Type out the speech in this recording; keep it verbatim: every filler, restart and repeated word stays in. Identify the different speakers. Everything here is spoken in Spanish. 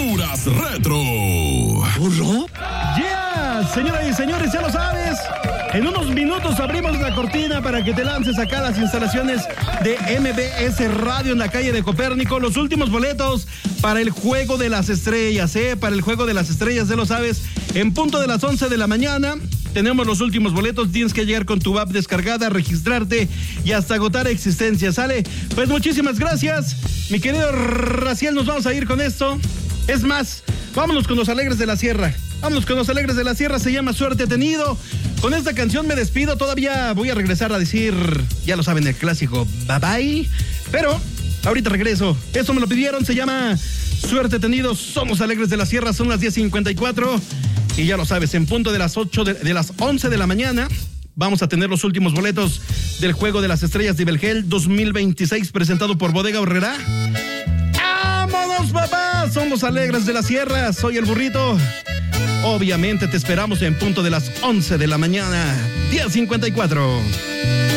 Speaker 1: Honduras Retro.
Speaker 2: ¿Burro?
Speaker 3: Yeah, señoras y señores, ya lo sabes. En unos minutos abrimos la cortina para que te lances acá a las instalaciones de M B S Radio en la calle de Copérnico. Los últimos boletos para el Juego de las Estrellas, ¿eh? Para el Juego de las Estrellas, ya lo sabes. En punto de las once de la mañana tenemos los últimos boletos. Tienes que llegar con tu app descargada, registrarte y hasta agotar existencia, ¿sale? Pues muchísimas gracias, mi querido Raciel. Nos vamos a ir con esto. Es más, vámonos con los Alegres de la Sierra. Vámonos con los Alegres de la Sierra, se llama Suerte Tenido. Con esta canción me despido, todavía voy a regresar a decir, ya lo saben, el clásico bye bye. Pero ahorita regreso, esto me lo pidieron, se llama Suerte Tenido. Somos Alegres de la Sierra, son las diez cincuenta y cuatro. Y ya lo sabes, en punto de las ocho de, de las once de la mañana vamos a tener los últimos boletos del Juego de las Estrellas de Belgel dos mil veintiséis, presentado por Bodega Horrera. ¡Vámonos, papá! Somos Alegres de la Sierra, soy el burrito. Obviamente te esperamos en punto de las once de la mañana, diez cincuenta y cuatro.